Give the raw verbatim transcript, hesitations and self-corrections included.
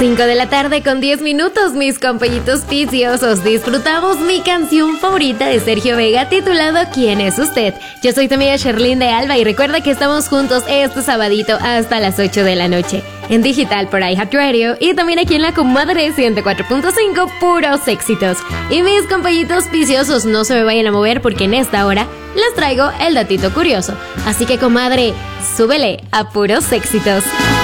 cinco de la tarde con diez minutos, mis compañitos viciosos. Disfrutamos mi canción favorita de Sergio Vega titulado ¿Quién es usted? Yo soy tu amiga Sherlyn de Alba y recuerda que estamos juntos este sabadito hasta las ocho de la noche. En digital por iHeartRadio y también aquí en la comadre ciento cuatro punto cinco, puros éxitos. Y mis compañitos viciosos, no se me vayan a mover porque en esta hora les traigo el datito curioso. Así que comadre, súbele a puros éxitos.